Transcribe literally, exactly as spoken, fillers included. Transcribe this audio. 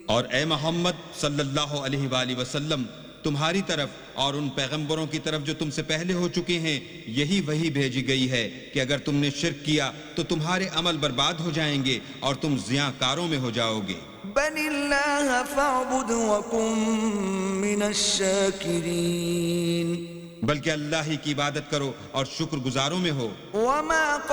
और ए मोहम्मद सल्लल्लाहु अलैहि वसल्लम, तुम्हारी तरफ और उन पैगंबरों की तरफ जो तुमसे पहले हो चुके हैं यही वही भेजी गई है कि अगर तुमने शिर्क किया तो तुम्हारे अमल बर्बाद हो जाएंगे और तुम ज़ियाकारों में हो जाओगे। बलिल्लाह फअबुद वकुम मिनश शाकिरीन, बल्कि अल्लाह ही की इबादत करो और शुक्रगुजारों में हो। वमा